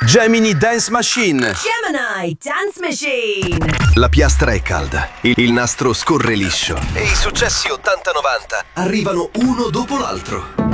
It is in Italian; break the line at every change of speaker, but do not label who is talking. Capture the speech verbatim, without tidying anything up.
Gemini Dance Machine.
Gemini Dance Machine.
La piastra è calda, il, il nastro scorre liscio e i successi ottanta novanta arrivano uno dopo l'altro.